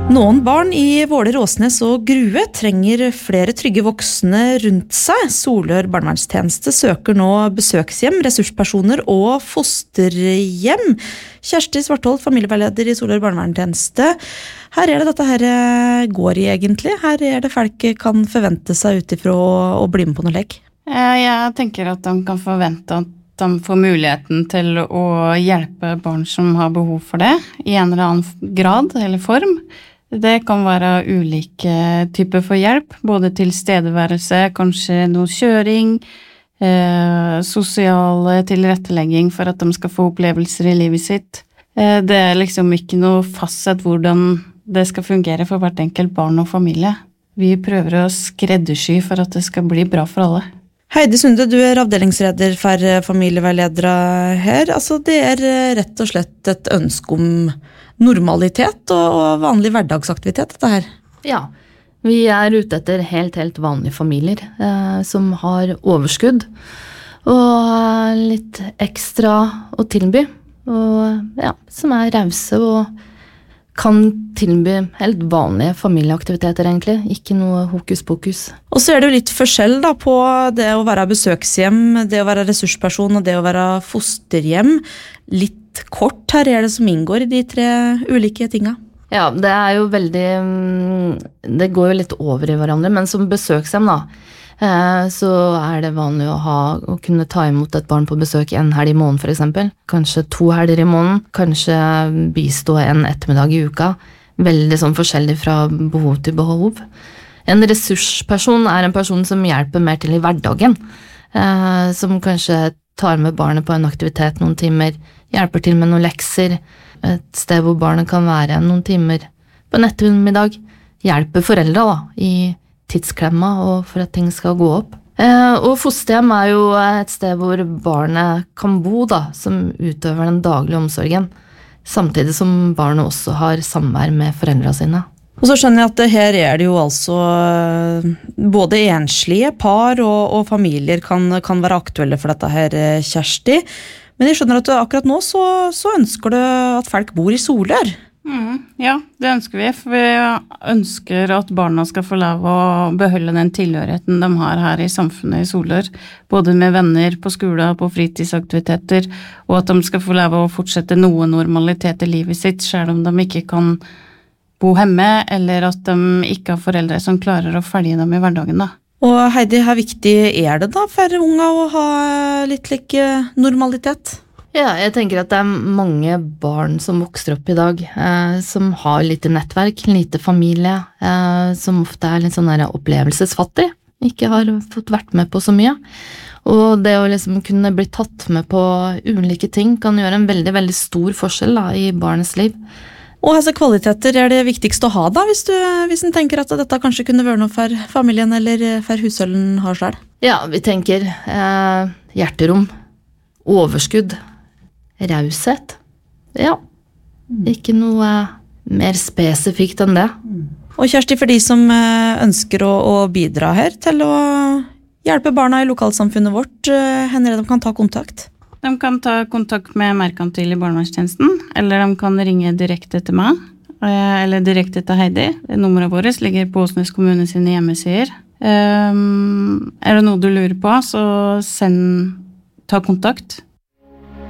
Noen barn i Våler, Åsnes og Grue trenger flere trygge voksne rundt seg. Solør barnevernstjeneste søker nå besøkshjem, ressurspersoner og fosterhjem. Kjersti Svartholt, familieveileder i Solør barnevernstjeneste. Her det dette her går i egentlig. Her det folk kan forvente seg utifra å bli med på noe lek. Jeg tenker at de kan forvente at de får muligheten til å hjelpe barn som har behov for det, i en eller annen grad eller form. Det kan være ulike typer for hjelp, både til stedeværelse, kanskje noe kjøring, sosiale tilrettelegging for at de skal få opplevelser i livet sitt. Det liksom ikke noe fastsett hvordan det skal fungere for hvert enkelt barn og familie. Vi prøver å skreddersy for at det skal bli bra for alle. Heidi Sunde, du avdelingsleder for familieveiledere her. Altså, det rett og slett et ønske om normalitet og vanlig hverdagsaktivitet, dette her. Ja, vi ute etter helt vanlige familier som har overskudd og litt ekstra å tilby, og ja, som rause og kan tilby helt vanlige familieaktiviteter egentlig, ikke noe hokus pokus. Og så det jo litt forskjell da på det å være besøkshjem, det å være ressursperson og det å være fosterhjem. Litt kort her det som inngår i de tre ulike tingene. Ja, det jo veldig, det går jo litt over i hverandre, men som besøkshjem da, så det vanlig å kunne ta imot et barn på besøk en helg i måneden for eksempel. Kanskje 2 helger i måneden, kanskje bistå en ettermiddag i uka. Veldig sånn forskjellig fra behov til behov. En ressursperson en person som hjelper mer til i hverdagen, som kanskje tar med barnet på en aktivitet noen timer, hjelper til med noen lekser, et sted hvor barnet kan være noen timer på en ettermiddag, hjelper foreldre da, i tidsklemma og for at ting skal gå opp. Og fosterhjem jo et sted hvor barnet kan bo da, som utøver den daglige omsorgen, samtidig som barnet også har samvær med foreldrene sine. Og så skjønner jeg at her det jo altså både enslige par og familier kan være aktuelle for dette her, Kjersti. Men jeg skjønner at akkurat nå så ønsker du at folk bor i Solør. Ja, det ønsker vi, for vi ønsker at barna skal få lov å beholde den tilhørigheten de har her i samfunnet i Solør, både med venner på skole og på fritidsaktiviteter, og at de skal få lov å fortsette noe normalitet i livet sitt, selv om de ikke kan bo hjemme, eller at de ikke har foreldre som klarer å følge dem i hverdagen da. Og Heidi, hvor viktig det da for unga å ha litt like normalitet? Ja, jeg tenker at det mange barn som vokser opp i dag, som har lite nettverk, lite familie, som ofte litt sånn der opplevelsesfattig, ikke har fått vært med på så mye. Og det å liksom kunne bli tatt med på ulike ting kan gjøre en veldig, veldig stor forskjell da, i barnets liv. Og hvilke kvaliteter det viktigste å ha da, hvis en tenker at dette kanskje kunne være noe for familien eller for husholden har selv? Ja, vi tenker hjerterom, overskudd, raushet. Ja, ikke noe mer spesifikt enn det. Og Kjersti, for de som ønsker å bidra her til å hjelpe barna i lokalsamfunnet vårt, hender de kan ta kontakt? De kan ta kontakt med Merkantil i barnevernstjenesten, eller de kan ringe direkte til meg, eller direkte til Heidi. Nummeret vårt ligger på Åsnes kommune sine hjemmesider. Det noe du lurer på, så ta kontakt.